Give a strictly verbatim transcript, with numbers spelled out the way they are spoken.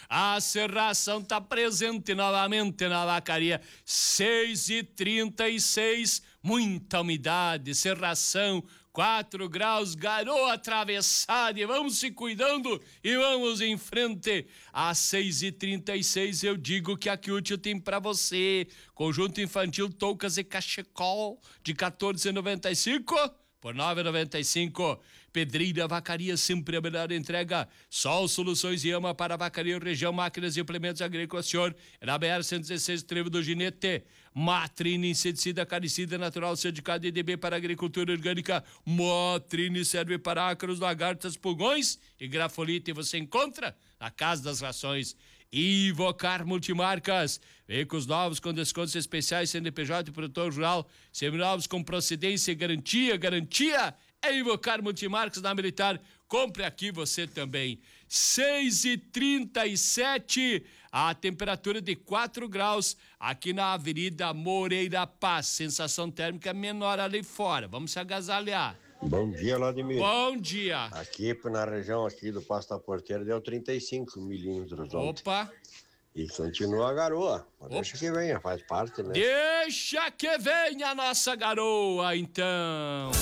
A serração tá presente novamente na vacaria. seis e trinta e seis, muita umidade, serração, quatro graus, garoa atravessada, e vamos se cuidando e vamos em frente. Às seis e trinta e seis eu digo que a Cútil tem pra você conjunto infantil toucas e cachecol de quatorze e noventa e cinco por nove e noventa e cinco. Pedreira Vacaria, sempre a melhor entrega. Sol Soluções e Ama para Vacaria Região, máquinas e implementos agrícolas, senhor. Na B R cento e dezesseis, Trevo do Ginete. Matrine, inseticida, caricida, natural, certificado E D B para agricultura orgânica. Matrine serve para ácaros, lagartas, pulgões e grafolite. Você encontra na Casa das Rações. Invocar Multimarcas, veículos novos com descontos especiais, C N P J e produtor rural, seminovos com procedência e garantia, garantia é Invocar Multimarcas na Militar. Compre aqui você também. seis e trinta e sete, a temperatura de quatro graus aqui na Avenida Moreira Paz, sensação térmica menor ali fora, vamos se agasalhar. Bom dia, Vladimir. Bom dia. Aqui na região aqui do Passo da Porteira deu trinta e cinco milímetros ontem. Opa. E continua a garoa. Deixa que venha, faz parte, né? Deixa que venha a nossa garoa, então.